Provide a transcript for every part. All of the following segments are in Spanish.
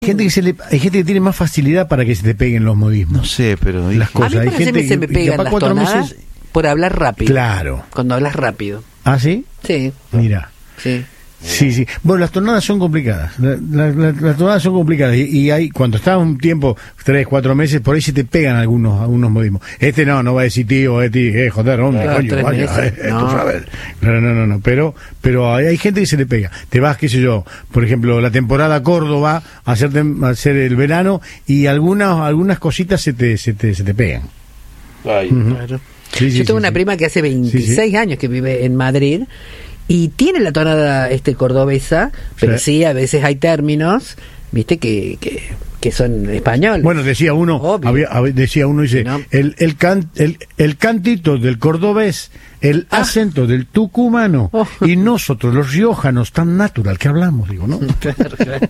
Hay gente que tiene más facilidad para que se te peguen los modismos. No sé, pero las cosas. A mí hay gente se me pegan las tonadas por hablar rápido. Claro. Cuando hablas rápido. ¿Ah, sí? Sí. Mira. Sí. Sí. Bueno, las tonadas son complicadas. Las tonadas son complicadas. Y hay, cuando estás un tiempo, 3, 4 meses, por ahí se te pegan algunos modismos. No va a decir tío, joder, hombre, claro, coño, vaya, no. Por saber. No. Pero hay gente que se le pega. Te vas, qué sé yo, por ejemplo, la temporada a Córdoba, a hacer el verano, y algunas cositas se te pegan. Ay, claro. Yo tengo una prima que hace 26 años que vive en Madrid. Y tiene la tonada cordobesa, pero sí, a veces hay términos, viste, que son españoles. Bueno, decía uno, dice, no. el cantito del cordobés, el acento del tucumano, y nosotros los riojanos, tan natural que hablamos, digo, ¿no? Claro.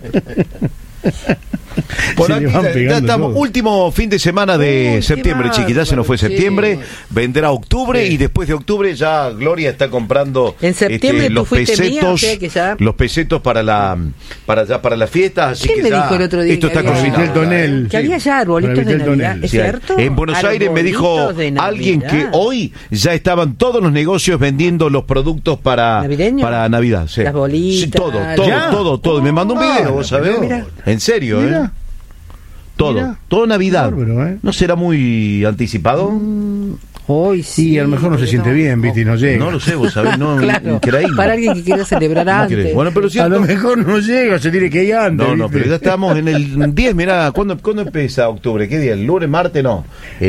Por aquí ya estamos, último fin de semana de septiembre, chiqui, ya se nos fue septiembre, vendrá octubre, y después de octubre ya Gloria está comprando en septiembre los pesetos, los pesetos para la fiesta, así ¿Quién que me ya dijo el otro día esto está cocinado. Que había ya arbolitos de Navidad, ¿es cierto? En Buenos Aires me dijo alguien que hoy ya estaban todos los negocios vendiendo los productos para Navidad, sí. Las bolitas, todo. Me mandó un video, ¿vos sabés? En serio, mira. Todo Navidad. Bárbaro, ¿No será muy anticipado? Hoy sí. Y a lo mejor no se siente bien, ¿viste? Y no llega. No lo sé, vos sabés, no, claro, increíble. Para alguien que quiera celebrar antes. Bueno, pero a lo mejor no llega, se tiene que ir antes. No, pero ya estamos en el 10, mirá, ¿cuándo empieza octubre? ¿Qué día? ¿El lunes, martes? No.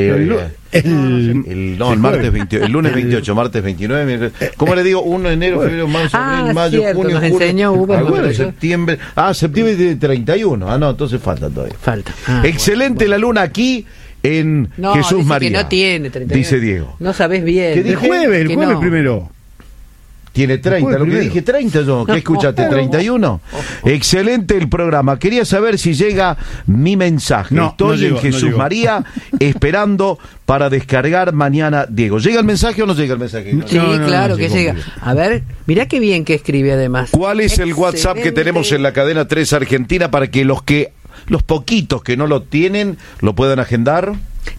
El martes 28, el lunes 28, martes 29, ¿cómo le digo? 1 de enero, febrero, marzo, abril, mayo, junio, julio, septiembre. Septiembre 31. No, entonces falta todavía. Excelente la luna aquí en Jesús María. Que no tiene 31. Dice Diego. No sabés bien. El jueves primero. Tiene 30, lo que dije 30 yo. ¿Qué escuchaste? 31. Excelente el programa. Quería saber si llega mi mensaje. Estoy en Jesús María esperando para descargar mañana, Diego. ¿Llega el mensaje o no llega el mensaje? Sí, claro que llega. A ver, mirá qué bien que escribe además. ¿Cuál es el WhatsApp que tenemos en la cadena 3 Argentina para que los poquitos que no lo tienen lo puedan agendar?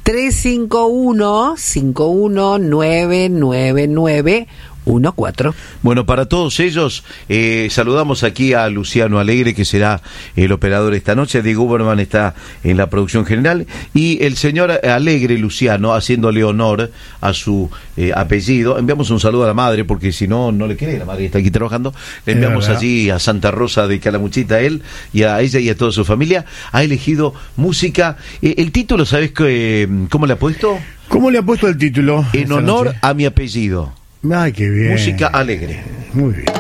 351-5199914. Bueno, para todos ellos, saludamos aquí a Luciano Alegre, que será el operador esta noche. Diego Uberman está en la producción general, y el señor Alegre, Luciano, haciéndole honor a su apellido. Enviamos un saludo a la madre, porque si no le quiere, la madre está aquí trabajando. Le enviamos allí a Santa Rosa de Calamuchita, a él y a ella y a toda su familia. Ha elegido música. El título, ¿sabes cómo le ha puesto? ¿Cómo le ha puesto el título? En honor a mi apellido. Ay, qué bien. Música alegre. Muy bien.